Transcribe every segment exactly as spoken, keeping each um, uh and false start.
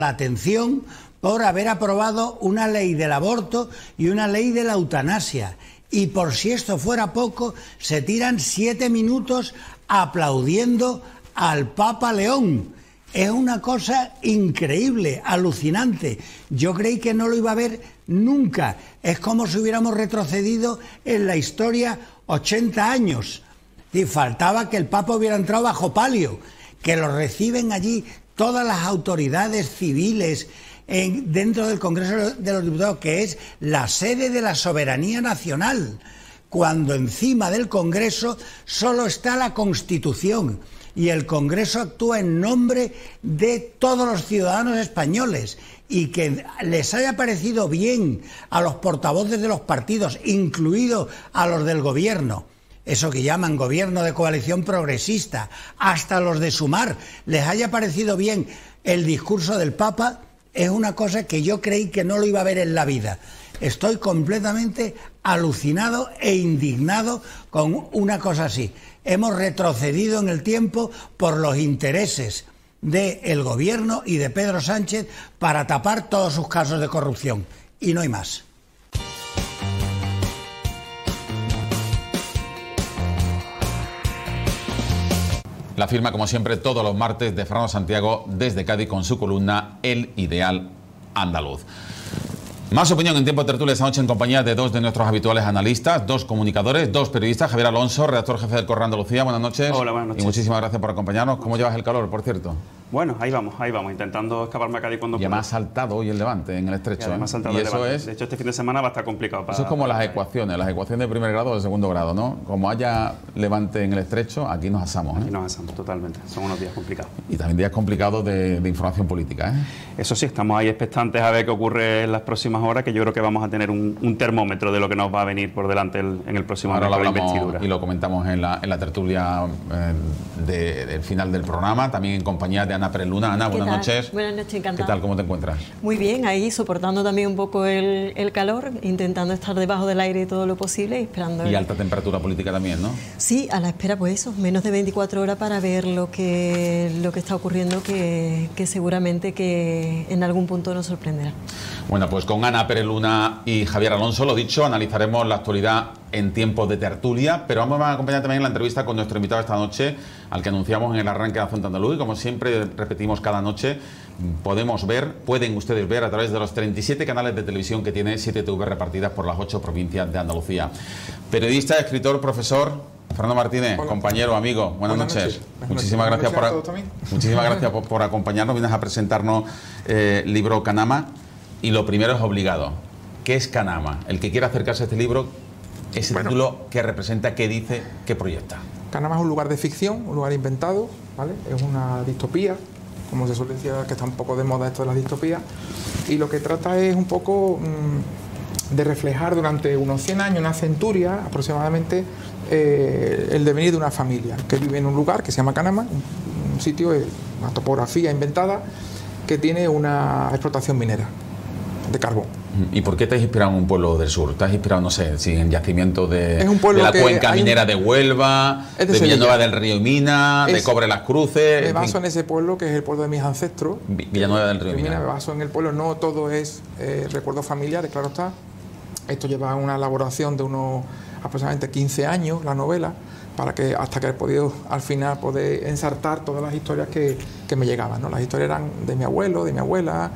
la atención por haber aprobado una ley del aborto y una ley de la eutanasia. Y por si esto fuera poco, se tiran siete minutos aplaudiendo al Papa León. Es una cosa increíble, alucinante. Yo creí que no lo iba a ver nunca. Es como si hubiéramos retrocedido en la historia ochenta años. Y faltaba que el Papa hubiera entrado bajo palio, que lo reciben allí todas las autoridades civiles en, dentro del Congreso de los Diputados, que es la sede de la soberanía nacional, cuando encima del Congreso solo está la Constitución y el Congreso actúa en nombre de todos los ciudadanos españoles, y que les haya parecido bien a los portavoces de los partidos, incluidos a los del Gobierno, eso que llaman gobierno de coalición progresista, hasta los de Sumar, les haya parecido bien el discurso del Papa, es una cosa que yo creí que no lo iba a ver en la vida. Estoy completamente alucinado e indignado con una cosa así. Hemos retrocedido en el tiempo por los intereses del Gobierno y de Pedro Sánchez para tapar todos sus casos de corrupción. Y no hay más. La firma, como siempre, todos los martes de Fernando Santiago desde Cádiz con su columna El Ideal Andaluz. Más opinión en Tiempo de Tertulia esta noche en compañía de dos de nuestros habituales analistas, dos comunicadores, dos periodistas. Javier Alonso, redactor jefe del Correo Andalucía. Buenas noches. Hola, buenas noches. Y muchísimas gracias por acompañarnos. ¿Cómo llevas el calor, por cierto? Bueno, ahí vamos, ahí vamos, intentando escaparme a Cádiz cuando pueda. Ya me ha saltado hoy el Levante en el Estrecho. Ya, ¿eh? me ha saltado y el eso Levante. es... De hecho, este fin de semana va a estar complicado. Para, eso es como para las ecuaciones, las ecuaciones de primer grado o de segundo grado, ¿no? Como haya Levante en el Estrecho, aquí nos asamos. ¿eh? Aquí nos asamos, totalmente. Son unos días complicados. Y también días complicados de, de información política, ¿eh? Eso sí, estamos ahí expectantes a ver qué ocurre en las próximas horas, que yo creo que vamos a tener un, un termómetro de lo que nos va a venir por delante el, en el próximo año. Ahora lo hablamos investidura. Y lo comentamos en la, en la tertulia eh, de, del final del programa, también en compañía de Ana Pérez Luna. Ana, buenas noches. Buenas noches, encantada. ¿Qué tal? ¿Cómo te encuentras? Muy bien, ahí soportando también un poco el, el calor, intentando estar debajo del aire todo lo posible y esperando... Y el... alta temperatura política también, ¿no? Sí, a la espera, pues eso, menos de veinticuatro horas para ver lo que, lo que está ocurriendo, que, que seguramente que en algún punto nos sorprenderá. Bueno, pues con Ana Pérez Luna y Javier Alonso, lo dicho, analizaremos la actualidad en tiempos de tertulia, pero vamos a acompañar también en la entrevista con nuestro invitado esta noche, al que anunciamos en el arranque de Asunto Andaluz, y como siempre repetimos cada noche, podemos ver, pueden ustedes ver a través de los treinta y siete canales de televisión que tiene siete T V repartidas por las ocho provincias de Andalucía. Periodista, escritor, profesor Fernando Martínez, Hola. compañero, amigo, buenas, buenas noches. noches. Buenas muchísimas noches. gracias, por, a, muchísimas gracias por, por acompañarnos. Vienes a presentarnos eh, el libro Canama, y lo primero es obligado. ¿Qué es Canama? El que quiera acercarse a este libro, ese bueno, título, ¿qué representa, qué dice, qué proyecta? Canama es un lugar de ficción, un lugar inventado, ¿vale? Es una distopía, como se suele decir, que está un poco de moda esto de las distopías, y lo que trata es un poco mmm, de reflejar durante unos cien años, una centuria aproximadamente, eh, el devenir de una familia que vive en un lugar que se llama Canama, un, un sitio, una topografía inventada que tiene una explotación minera de carbón. ¿Y por qué te has inspirado en un pueblo del sur? ¿Te has inspirado, no sé, si en yacimientos de, de la cuenca minera un... de Huelva, de, de Villanueva del Río Mina, es, de Cobre las Cruces? Me baso en, en ese pueblo, que es el pueblo de mis ancestros. Villanueva del Río Mina. Me baso en el pueblo, no todo es eh, recuerdos familiares, claro está. Esto lleva una elaboración de unos aproximadamente quince años, la novela, para que hasta que he podido al final poder ensartar todas las historias que, que me llegaban, ¿no? Las historias eran de mi abuelo, de mi abuela,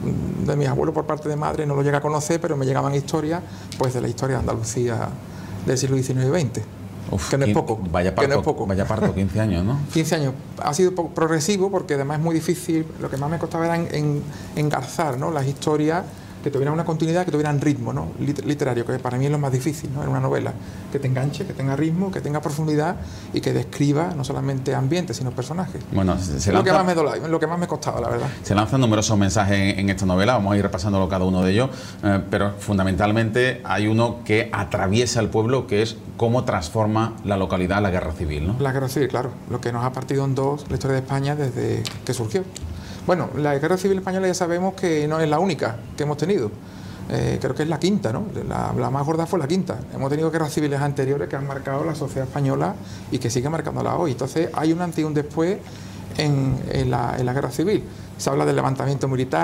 de mis abuelos por parte de madre, no lo llegué a conocer, pero me llegaban historias pues de la historia de Andalucía del siglo diecinueve y veinte. Uf, que no es poco. Vaya parto, que no es poco. Vaya parto, quince años, ¿no? quince años. Ha sido progresivo porque además es muy difícil, lo que más me costaba era en, en, engarzar, ¿no? Las historias, que tuvieran una continuidad, que tuvieran ritmo, ¿no? literario, que para mí es lo más difícil, ¿no? En una novela, que te enganche, que tenga ritmo, que tenga profundidad y que describa no solamente ambientes, sino personajes. Bueno, se, se es lo, lanza, que más me dola, lo que más me costaba, la verdad. Se lanzan numerosos mensajes en, en esta novela, vamos a ir repasándolo cada uno de ellos, eh, pero fundamentalmente hay uno que atraviesa el pueblo, que es cómo transforma la localidad la guerra civil, ¿no? La guerra civil, claro, lo que nos ha partido en dos la historia de España desde que surgió. Bueno, la guerra civil española ya sabemos que no es la única que hemos tenido. Eh, creo que es la quinta, ¿no? La, la más gorda fue la quinta. Hemos tenido guerras civiles anteriores que han marcado la sociedad española y que siguen marcándola hoy. Entonces hay un antes y un después en, en, la, en la guerra civil. Se habla del levantamiento militar.